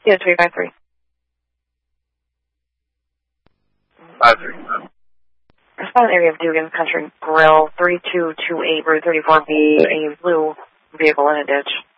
Yeah, 353. 53. Respond area of Dugan Country Grill, 3228 Route 34B, a blue vehicle in a ditch.